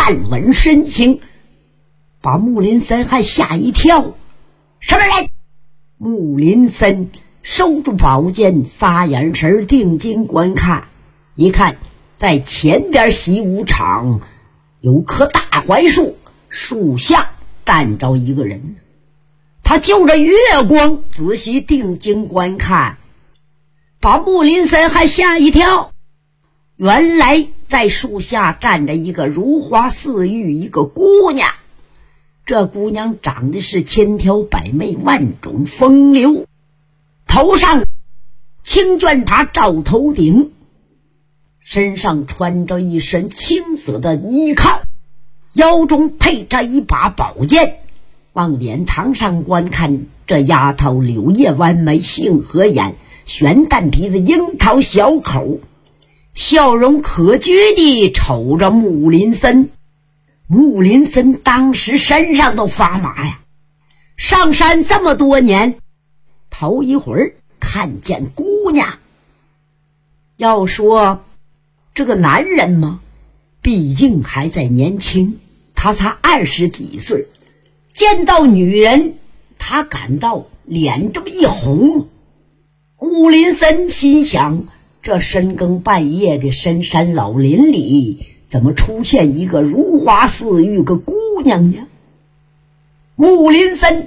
安稳神情，把木林森还吓一跳。什么人？木林森收住宝剑，撒眼神定睛观看，一看在前边习武场有棵大槐树，树下站着一个人。他就着月光仔细定睛观看，把木林森还吓一跳。原来在树下站着一个如花似玉一个姑娘，这姑娘长得是千条百媚，万种风流，头上青绢帕罩头顶，身上穿着一身青色的衣靠，腰中配着一把宝剑。往脸堂上观看，这丫头柳叶弯眉，杏核眼，悬蛋皮的樱桃小口，笑容可掬地瞅着木林森。木林森当时身上都发麻呀，上山这么多年，头一会儿看见姑娘。要说这个男人嘛，毕竟还在年轻，他才20几岁，见到女人他感到脸这么一红。木林森心想，这深更半夜的深山老林里怎么出现一个如花似玉个姑娘呀？木林森